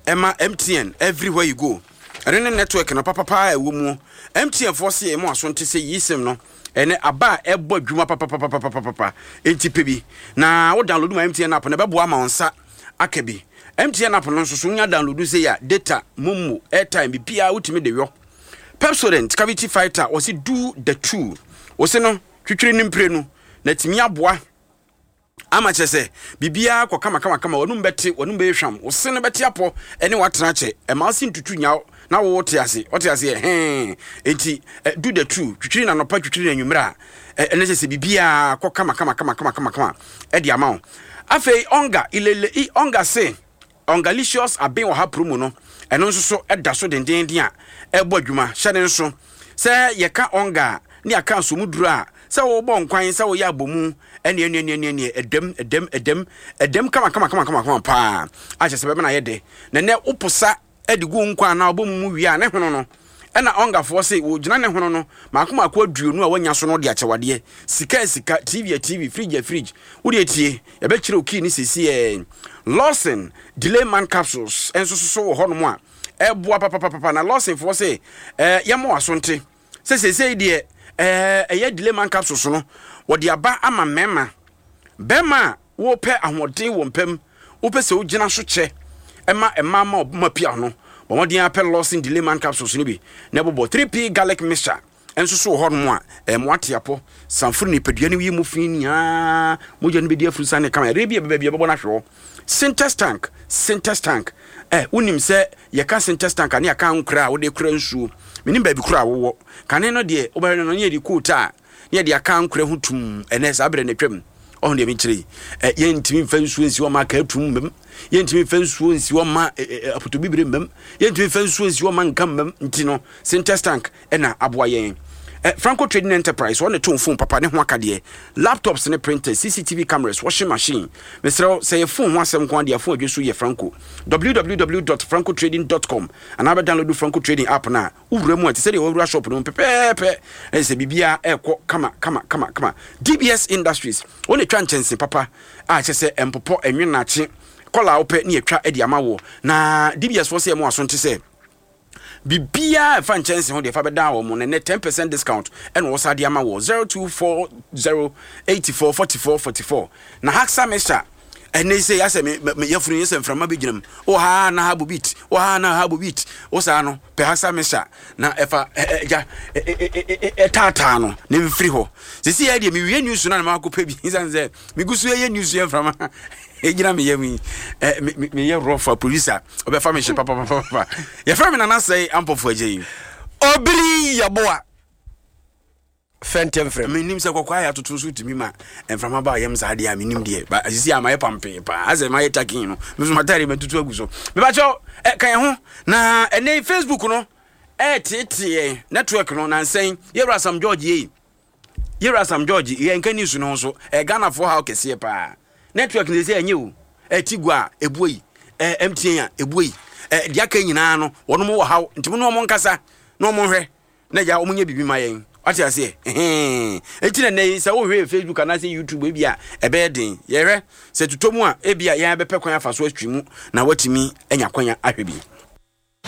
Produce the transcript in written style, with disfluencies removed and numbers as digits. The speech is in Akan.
Emma MTN everywhere you go. Rene network no papa e wo mu. MTN for say mo aso nte say yisem no. Ene aba ebo dwuma papa. Enti pebi. Na wo download my MTN app na bebo ama onsa akabi. MTN app no so nya download say ya data mumu airtime bipia utimi de yo. Pepsodent cavity fighter was it do the two. Was no twitwire nimpre no na timi aboa. Ama chese bibia kwa kama wonum beti wonum be hwam wo se ne beti apo ene watena che e ma sin tutu nya na wo wote ase enti do the two twitwiri na no pa twitwiri na nwumra ene chese bibia kwa kama e di ama afei onga ilele I onga se ongalicious aben wo ha promo no eno nso so eda so denden a e bo adwuma hyane nso se ye ka onga ni aka so muduru a se wo bo nkwan se wo ya abomu ene edem kama pa a che se be na ye de ne uposa edigu nkwan na obomu mu wi a ne hono no ena onga fo se wo gina ne hono no makoma akwa aduonu a wanya so no de achewade sika TV fridge wo de tie ye be kire oki ni sesi Lawson delay man capsules enso so wo hono mo a eboa papa na Lawson fo se ye mo asonte se de eye delay man capsules no wo de aba ama mema bema wo pe ahode wo mpem wo pe se wo gina so che ema ma pia no bo modin apel Lawson delay man capsules no bi na bobo 3p garlic mixture enso so ho no a mo atiapo sanfuru ni pedua ni wi mu fin nya mo je no be dia frusa ne kama rebi bebe bobo na hwo Sintex tank unim se ye ka Sintex tank ani aka nkra wo de kura nsuo minim ba bi kura wo kane no de obere no ye di kuta ye de aka nkra hutum enes abre na twam on de mi kire ye ntimi mfa nsuo nsi wo ma ka atum mem ye ntimi mfa nsuo nsi wo ma apoto bibire mem ye ntimi mfa nsuo nsi wo ma nkam mem ntino Sintex tank ena aboa yen Franco Trading Enterprise one to phone papa ne ho akade laptops ne printers CCTV cameras washing machine mesro say your phone wasem ko ade phone adweso ye Franco www.francotrading.com and aba download Franco Trading app na uwura mu ati say the shop no pepepe say bibia ekọ kama DBS Industries one twa nchense papa a che say empopo enwe na che kola ope ne etwa ade amawo na DBS for say mo asonte say Bibia fan chance ho de fa beda wo mo ne 10% discount and wo sa de ama wo 0240844444 na Haxa Mesha ene say ya se me yafuru yesem frama beginam o ha na habu beat o sa no pe Haxa Mesha na efa tata no ne mfiri ho sisi ya de me wie news na ma akopɛ bi nsanze me gusu ye news ye frama ejina me yemi me ye rough producer obefa me papa ye fra me na say ampofo ajeyi obili yaboa fentem frem me nim se kokwa ya tutu so timi ma enframa ba yem sa de a me nim de ba asisi amaye pampe pa ase maye taking no me so matari me tutu aguso me ba cho kan ho na ene Facebook no tete network no na nsen Yera Sam George ye nkani su no so Ghana for how kese pa network ne say anyewu Tigwa ebuoyi MTN a ebuoyi dia aka nyina no wono mo wo haw ntimo no mo nkasa no mo hwe na ja wo nya bibi mayen ati ase etine ne se wo hwe Facebook na se YouTube bia ebe den ye hwe se tutomu a ebia ya be pekwan afa so atwimu na watimi anya kwanya ahwe bi